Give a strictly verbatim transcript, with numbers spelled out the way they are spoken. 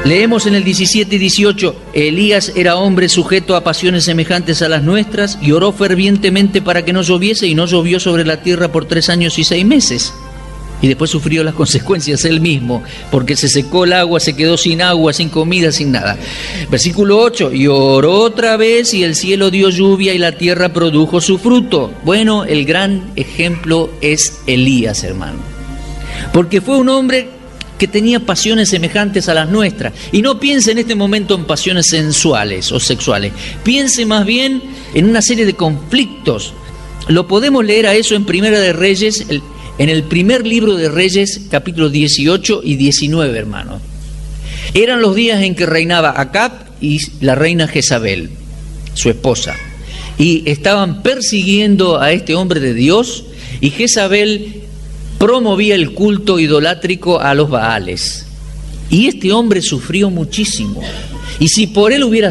Leemos en el diecisiete y dieciocho, Elías era hombre sujeto a pasiones semejantes a las nuestras y oró fervientemente para que no lloviese y no llovió sobre la tierra por tres años y seis meses. Y después sufrió las consecuencias él mismo, porque se secó el agua, se quedó sin agua, sin comida, sin nada. Versículo ocho, y oró otra vez y el cielo dio lluvia y la tierra produjo su fruto. Bueno, el gran ejemplo es Elías, hermano, porque fue un hombre que tenía pasiones semejantes a las nuestras. Y no piense en este momento en pasiones sensuales o sexuales, piense más bien en una serie de conflictos. Lo podemos leer a eso en Primera de Reyes, el En el primer libro de Reyes, capítulos dieciocho y diecinueve, hermanos. Eran los días en que reinaba Acab y la reina Jezabel, su esposa. Y estaban persiguiendo a este hombre de Dios, y Jezabel promovía el culto idolátrico a los Baales. Y este hombre sufrió muchísimo. Y si por él hubiera